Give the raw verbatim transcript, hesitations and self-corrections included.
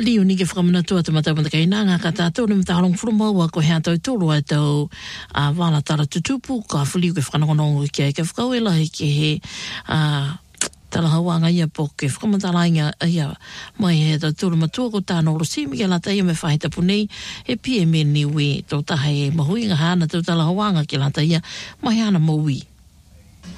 liu ni ke whakamana tua te matau mata kei nanga ka tātou ni mta halong whurumau ko hea tau tōru ai tau a wala tara tutupu ka whiliu ke whakanongonongo ki ai ke whakauela he ke he a tala hawanga ia po ke whakamata inga ia mai he tau tōru matua ko tāna oro simi ke lata ia me whahita punei he pie me niwi tō taha e mahui ngā hana tau tala hawanga ke lata ia mai hana maui